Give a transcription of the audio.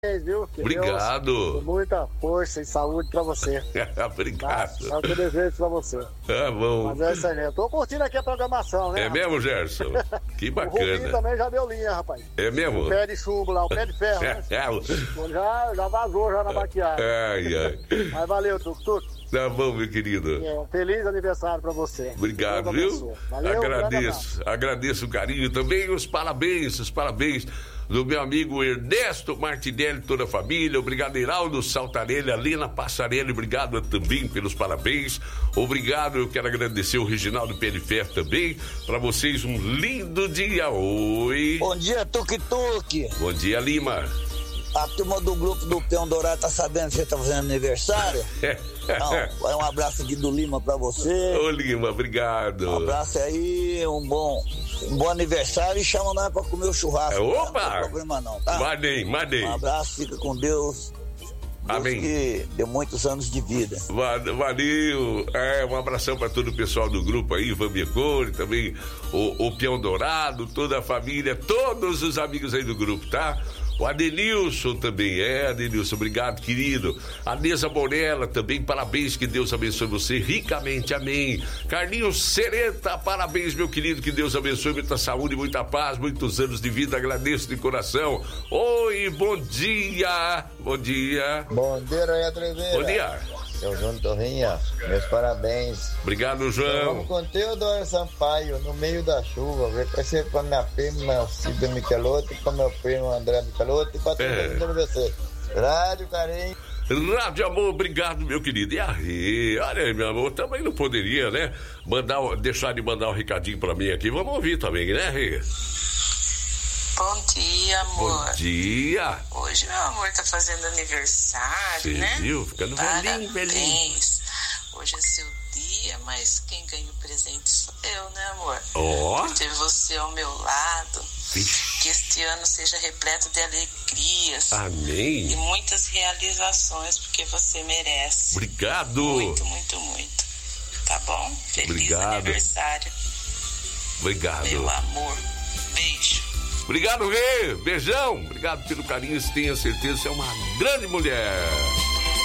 viu? Que Obrigado. Deus dê muita força e saúde pra você. Obrigado. É o que eu desejo pra você. Tá bom. Mas é isso aí, né? Eu tô curtindo aqui a programação, né? É mesmo, Gerson? Que O Rubinho bacana. também já deu linha, rapaz. É mesmo? O pé de chumbo lá, o pé de ferro, né? Já vazou já na baqueada. Ai. Mas valeu, Tuc. Tá bom, meu querido. Feliz aniversário pra você. Obrigado, viu? Valeu, Agradeço o carinho também, os parabéns do meu amigo Ernesto Martinelli e toda a família. Obrigado, Iraldo Saltarelli, Alina Passarelli, obrigado também pelos parabéns. Obrigado, eu quero agradecer o Reginaldo Perifé também. Pra vocês, um lindo dia. Oi. Bom dia, Tuque. Bom dia, Lima. A turma do grupo do Peão Dourado tá sabendo que você tá fazendo aniversário? Não, vai um abraço aqui do Lima pra você. Ô, Lima, obrigado. Um abraço aí, um bom aniversário e chama nós pra comer o churrasco. Opa! Não tem problema não, tá? Mandei. Um abraço, fica com Deus. Amém. Que deu muitos anos de vida. Valeu. Um abração para todo o pessoal do grupo aí, Ivan Bianconi, também o Peão Dourado, toda a família, todos os amigos aí do grupo, tá? O Adenilson também, Adenilson, obrigado, querido. A Neza Morella também, parabéns, que Deus abençoe você ricamente, amém. Carlinhos Sereta, parabéns, meu querido, que Deus abençoe, muita saúde, muita paz, muitos anos de vida, agradeço de coração. Oi, bom dia. Bom dia, Roya Treveira. Bom dia. Seu João Torrinha, meus parabéns. Obrigado, João. Vamos com Teodoro Sampaio, no meio da chuva. Vai ser para minha prima, Cida Michelotti, para meu primo André Michelotti, e para todo mundo você. Rádio Carinho. Rádio Amor, obrigado, meu querido. E aí, olha aí, meu amor, também não poderia, né? Deixar de mandar um recadinho pra mim aqui. Vamos ouvir também, né, Rê? Bom dia, amor. Bom dia. Hoje meu amor tá fazendo aniversário, Você né? viu? Ficando velhinho. Hoje é seu dia, mas quem ganha o presente sou eu, né, amor? Por ter você ao meu lado. Que este ano seja repleto de alegrias. Amém. E muitas realizações, porque você merece. Obrigado. Muito. Tá bom? Feliz aniversário. Obrigado. Meu amor. Beijo. Obrigado, Rê. Beijão. Obrigado pelo carinho. Tenha certeza, você é uma grande mulher.